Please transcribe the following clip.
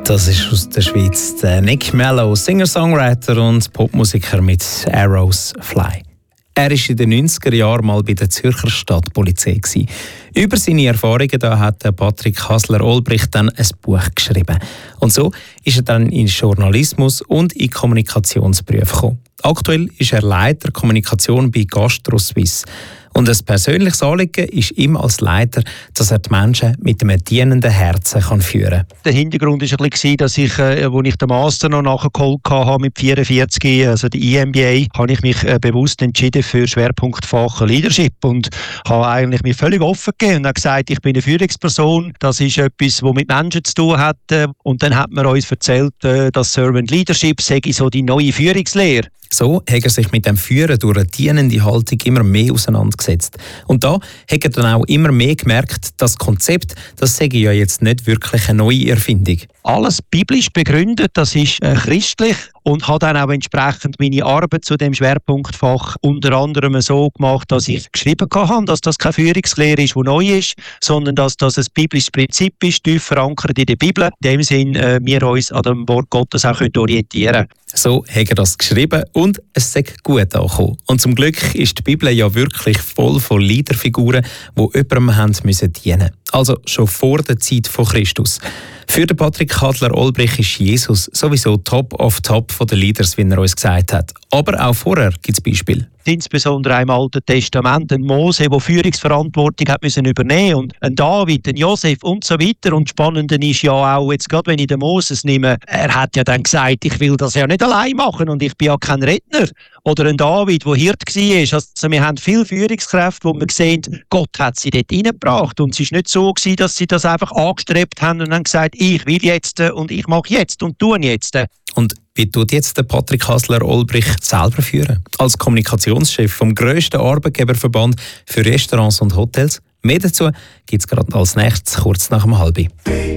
Das ist aus der Schweiz der Nick Mello, Singer-Songwriter und Popmusiker mit Arrows Fly. Er war in den 90er Jahren mal bei der Zürcher Stadtpolizei. Über seine Erfahrungen da hat Patrick Hasler-Olbricht dann ein Buch geschrieben. Und so ist er dann in Journalismus und in Kommunikationsberufe gekommen. Aktuell ist er Leiter Kommunikation bei GastroSuisse. Und ein persönliches Anliegen ist ihm als Leiter, dass er die Menschen mit einem dienenden Herzen führen kann. Der Hintergrund war ein bisschen, dass ich, als ich den Master noch nachgeholt habe mit 44, also die EMBA, habe ich mich bewusst entschieden für Schwerpunktfach Leadership und habe eigentlich mich völlig offen gegeben und habe gesagt, ich bin eine Führungsperson, das ist etwas, was mit Menschen zu tun hat. Und dann hat man uns erzählt, dass Servant Leadership sei so die neue Führungslehre. So hat er sich mit dem Führen durch eine dienende Haltung immer mehr auseinandergesetzt. Und da hat er dann auch immer mehr gemerkt, das Konzept, das sei ja jetzt nicht wirklich eine neue Erfindung. Alles biblisch begründet, das ist christlich und habe dann auch entsprechend meine Arbeit zu dem Schwerpunktfach unter anderem so gemacht, dass ich geschrieben habe, dass das keine Führungslehre ist, die neu ist, sondern dass das ein biblisches Prinzip ist, tief verankert in der Bibel. In dem Sinn, wir uns an dem Wort Gottes auch orientieren können. So hat er das geschrieben und es sei gut angekommen. Und zum Glück ist die Bibel ja wirklich voll von Leaderfiguren, die jemandem dienen müssen. Also schon vor der Zeit von Christus. Für den Patrick Hasler-Olbricht ist Jesus sowieso top of top von den Leaders, wie er uns gesagt hat. Aber auch vorher gibt es Beispiele. Insbesondere im Alten Testament, ein Mose, der Führungsverantwortung hat müssen übernehmen und ein David, ein Josef und so weiter. Und Spannende ist ja auch, jetzt gerade wenn ich den Moses nehme, er hat ja dann gesagt, ich will das ja nicht allein machen und ich bin ja kein Redner. Oder ein David, der Hirt war. Also wir haben viele Führungskräfte, wo wir sehen, Gott hat sie dort reingebracht. Und es war nicht so, dass sie das einfach angestrebt haben und haben gesagt, ich will jetzt und ich mache jetzt und tue jetzt. Und wie tut jetzt der Patrick Hasler-Olbricht selber führen? Als Kommunikationschef vom grössten Arbeitgeberverband für Restaurants und Hotels. Mehr dazu gibt es gerade als nächstes kurz nach dem 12:30.